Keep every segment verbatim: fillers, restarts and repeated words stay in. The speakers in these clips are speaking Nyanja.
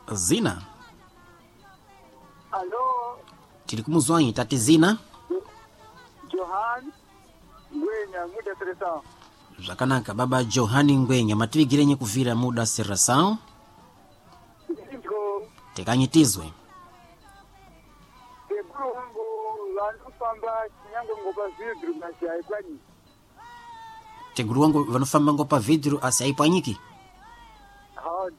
Zina. Alo. Tili kumuzwanyi tati Zina. Johan Ngwenya muda seresa. Zakanaka baba Johani Ngwenya mativigirenye kuvira muda serasa. Ndiko Tekanyitizwe. teguru wangu vanofamba chinyango ngopa vidru mashaikwanyi. Teguru wangu vanofamba ngopa vidru asiaipwanyiki. Hadi.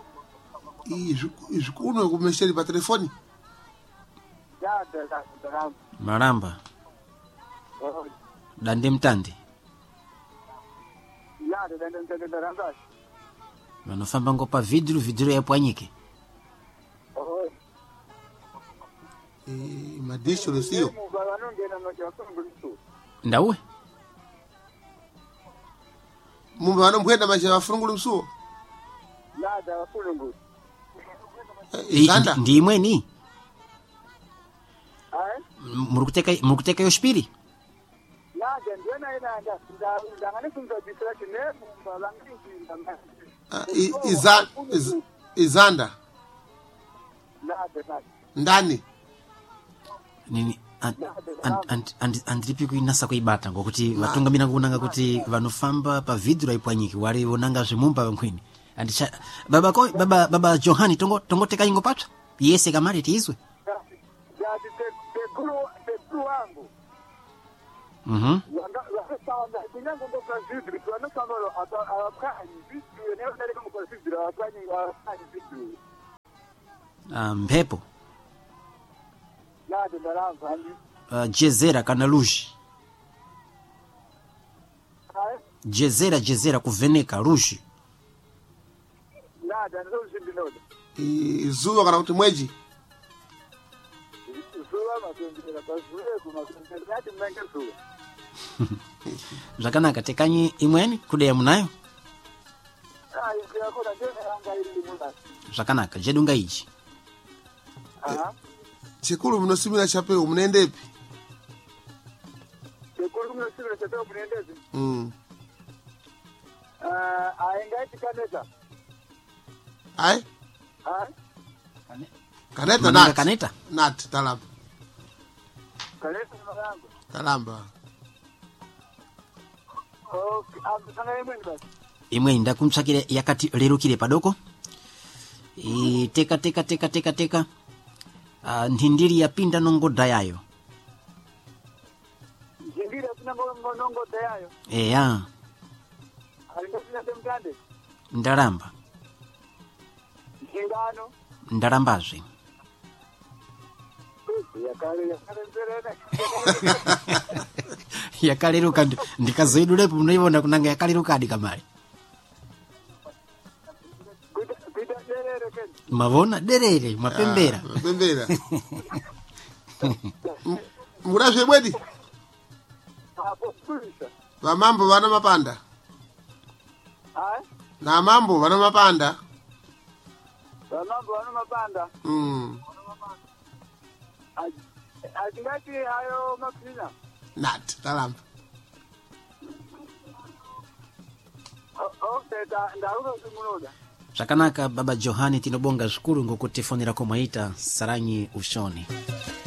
Izikuno kumesheli pa telefoni. Ya da da da. Maramba. Hadi. Dande mtande. Ya da da da da da. Vanofamba ngopa vidru vidru yapwanyiki. Hadi. Eh, madisho losio. Mubavanongena nojafunguliso. Ndawe? Mumbe vanomwenda masha vafungula msuo. Ya da funguliso. Izanda. Ndi imweni. Ai? Murukuteka murukuteka yoshpiri. Ya da ndena ina nda ndangane kunza distraction ne mbalangi ndanga. Izanda. Izanda. Ya da. Ndani. Nini andiripi kuinasa kuibata ngokuti vatungamira kunanga kuti vanofamba pa vidro aipwanyiki wali onanga zvimumba vankwini andicha baba ko baba baba Johani tongo tongo teka ingo patsa yese kamari tizwe Ya te te guru te guru wangu. mhm Wanga wasanga kunyango ngopa vidru wanofamba apakanyi vidru eneo ndale kama kwa vidru apakanyi apakanyi vidru. ah mpepo Ya da da vandi. uh, jezera kana luji Ai? jezera jezera kuveneka luji Ya da ndo zindinoda. Izuwa kana kuti mweji. Zuwa matendera bazuwe kuma kuntendati menge zuwa. zvakanaka tekanyi imweni kudeya munayo Ah, ikira kona ndene anga ili munda. zvakanaka jedunga ichi Aha. Chikulu munosimira chapeo munendepi? Tekuru mna sivile chatao kunendezi. Mm. Ah, aengaiti kaneta. Ai? Ai? Kaneta mananga nat. kaneta Nat talamba. Kaneta mwanangu. Talamba. Okay, am sana yemwe basi. imwe ndakumtsvakire yakati lerukire padoko e, teka teka teka teka teka uh, ndindiri yapinda nongodha yayo Jindira kuna ngongo nongo dayayo. eya Alinga sina temkande. ndalamba Jingano. ndalambazve Yakare yakare nzerene. yakaleruka ndikazoidulepo munoivona kunanga yakaleruka adi kamari Kuita kuita nzerene ken. mavona derere mapembera Ah, mapembera. Murashe bwedi. Hapo kuisa. Vamambo vana mapanda. Ai? Na mambo vana mapanda. Mambo wana mabanda. Mm. Ajingati hayo mapina. Nat talamba. Okay, da ndauka simunoda. zvakanaka baba Johani tinobonga zvikuru ngokuti fonera komwaita saranyi ushoni